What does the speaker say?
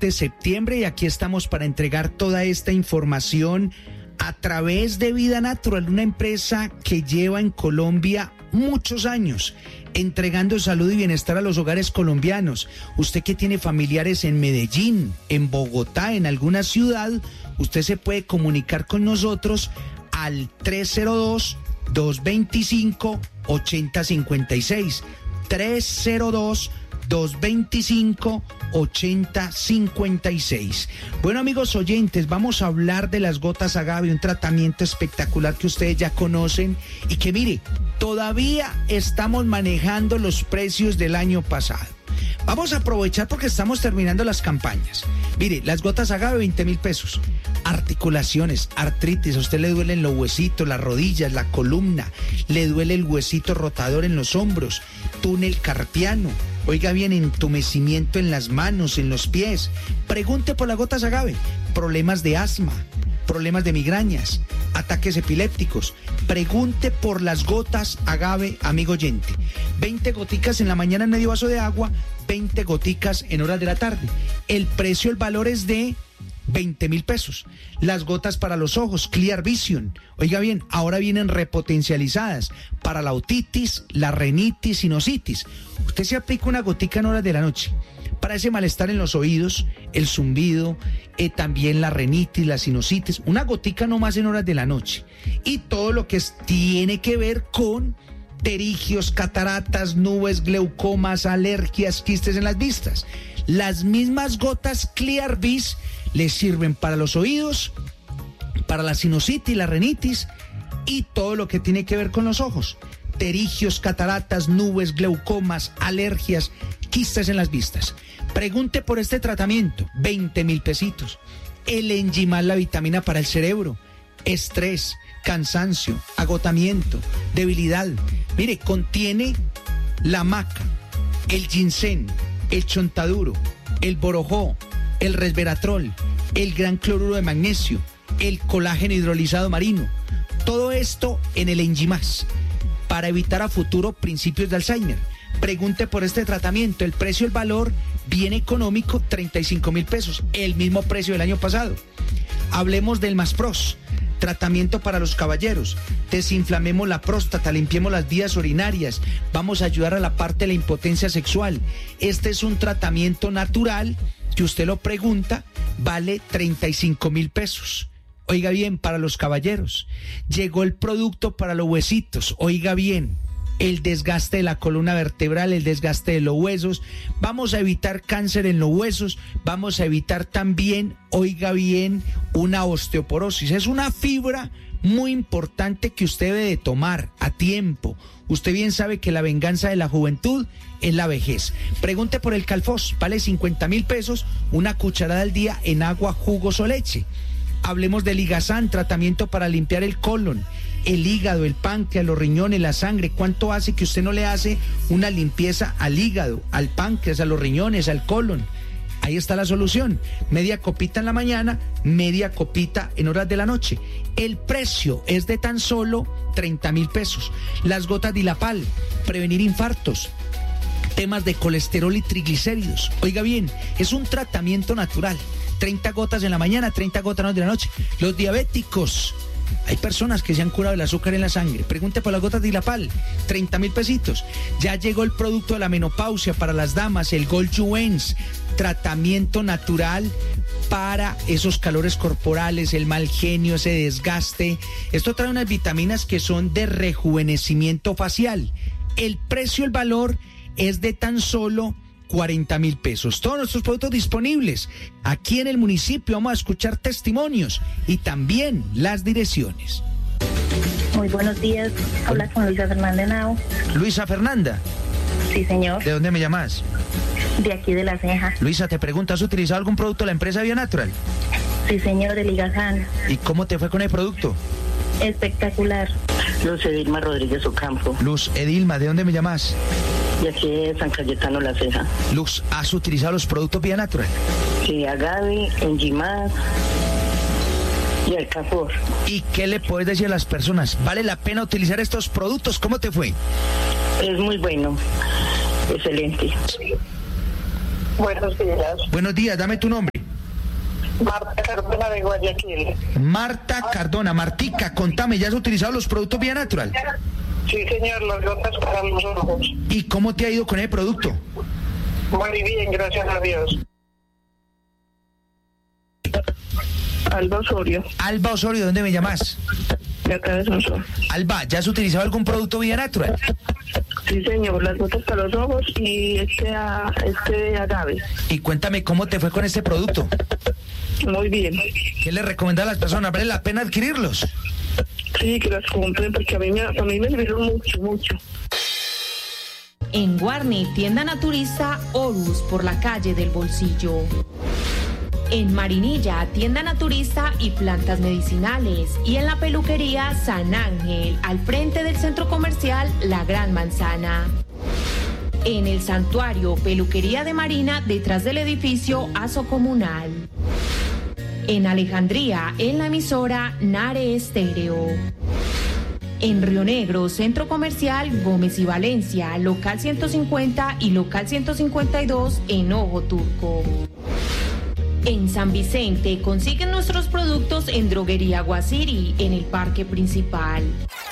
de septiembre y aquí estamos para entregar toda esta información a través de Vida Natural, una empresa que lleva en Colombia muchos años entregando salud y bienestar a los hogares colombianos. Usted que tiene familiares en Medellín, en Bogotá, en alguna ciudad, usted se puede comunicar con nosotros al 302-225-8056. 302-225-8056. Bueno, amigos oyentes, vamos a hablar de las gotas agave, un tratamiento espectacular que ustedes ya conocen y que, mire, todavía estamos manejando los precios del año pasado. Vamos a aprovechar porque estamos terminando las campañas. Mire, las gotas agave, 20,000 pesos. Articulaciones, artritis, a usted le duelen los huesitos, las rodillas, la columna, le duele el huesito rotador en los hombros, túnel carpiano, oiga bien, entumecimiento en las manos, en los pies. Pregunte por las gotas agave. Problemas de asma, problemas de migrañas, ataques epilépticos. Pregunte por las gotas agave, amigo oyente. 20 goticas en la mañana en medio vaso de agua, 20 goticas en horas de la tarde. El precio, el valor es de 20,000 pesos. Las gotas para los ojos, Clear Vision. Oiga bien, ahora vienen repotencializadas para la otitis, la rinitis, sinusitis. Usted se aplica una gotica en horas de la noche para ese malestar en los oídos, el zumbido, también la rinitis, la sinusitis. Una gotica nomás en horas de la noche. Y todo lo que tiene que ver con pterigios, cataratas, nubes, glaucomas, alergias, quistes en las vistas. Las mismas gotas Clear Vis les sirven para los oídos, para la sinusitis, la rinitis y todo lo que tiene que ver con los ojos. Pterigios, cataratas, nubes, glaucomas, alergias, quistes en las vistas. Pregunte por este tratamiento, 20,000 pesitos. El Enjimal, la vitamina para el cerebro, estrés, cansancio, agotamiento, debilidad. Mire, contiene la maca, el ginseng, el chontaduro, el borojó, el resveratrol, el gran cloruro de magnesio, el colágeno hidrolizado marino. Todo esto en el Enjimás para evitar a futuro principios de Alzheimer. Pregunte por este tratamiento. El precio, el valor bien económico, 35,000 pesos, el mismo precio del año pasado. Hablemos del Maspros, tratamiento para los caballeros. Desinflamemos la próstata, limpiemos las vías urinarias, vamos a ayudar a la parte de la impotencia sexual. Este es un tratamiento natural que usted lo pregunta, vale 35,000 pesos. Oiga bien, para los caballeros. Llegó el producto para los huesitos, oiga bien. El desgaste de la columna vertebral, el desgaste de los huesos. Vamos a evitar cáncer en los huesos. Vamos a evitar también, oiga bien, una osteoporosis. Es una fibra muy importante que usted debe de tomar a tiempo. Usted bien sabe que la venganza de la juventud es la vejez. Pregunte por el Calfos, vale 50,000 pesos, una cucharada al día en agua, jugos o leche. Hablemos del Ligazán, tratamiento para limpiar el colon, el hígado, el páncreas, los riñones, la sangre. ¿Cuánto hace que usted no le hace una limpieza al hígado, al páncreas, a los riñones, al colon? Ahí está la solución. Media copita en la mañana, media copita en horas de la noche. El precio es de tan solo 30,000 pesos. Las gotas Dilapal, prevenir infartos, temas de colesterol y triglicéridos. Oiga bien, es un tratamiento natural. 30 gotas en la mañana, 30 gotas en horas de la noche. Los diabéticos, hay personas que se han curado el azúcar en la sangre. Pregunte por las gotas Dilapal, 30,000 pesitos. Ya llegó el producto de la menopausia para las damas, el Gold Juens, tratamiento natural para esos calores corporales, el mal genio, ese desgaste. Esto trae unas vitaminas que son de rejuvenecimiento facial. El precio, el valor es de tan solo 40,000 pesos. Todos nuestros productos disponibles aquí en el municipio. Vamos a escuchar testimonios y también las direcciones. Muy buenos días. Habla con Luisa Fernanda Henao. Luisa Fernanda. Sí, señor. ¿De dónde me llamas? De aquí de La Ceja. Luisa, te pregunto, ¿has utilizado algún producto de la empresa Vida Natural? Sí, señor, de Ligazán. ¿Y cómo te fue con el producto? Espectacular. Luz Edilma Rodríguez Ocampo. Luz Edilma, ¿de dónde me llamas? Y aquí de San Cayetano La Ceja. Luz, ¿has utilizado los productos Vida Natural? Sí, agave, Enjimal y alcafor. ¿Y qué le puedes decir a las personas? ¿Vale la pena utilizar estos productos? ¿Cómo te fue? Es muy bueno, excelente. Buenos días. Buenos días, dame tu nombre. Marta Cardona de Guayaquil. Marta Cardona. Martica, contame, ¿ya has utilizado los productos Vía Natural? Sí, señor, las gotas para los ojos. ¿Y cómo te ha ido con el producto? Muy bien, gracias a Dios. Alba Osorio, Alba Osorio, ¿de dónde me llamas? de acá de Sonsón. Alba, ¿ya has utilizado algún producto Vía Natural? Sí, señor, las gotas para los ojos y este agave. Y cuéntame, ¿cómo te fue con este producto? Muy bien. ¿Qué le recomiendas a las personas? ¿Vale la pena adquirirlos? Sí, que las compren porque a mí me sirvieron mucho. En Guarne, tienda naturista Horus por la calle del Bolsillo. En Marinilla, tienda naturista y plantas medicinales. Y en la peluquería San Ángel, al frente del centro comercial La Gran Manzana. En el santuario Peluquería de Marina, detrás del edificio Aso Comunal. En Alejandría, en la emisora Nare Estéreo. En Río Negro, Centro Comercial Gómez y Valencia, local 150 y local 152 en Ojo Turco. En San Vicente consiguen nuestros productos en Droguería Guasiri, en el Parque Principal.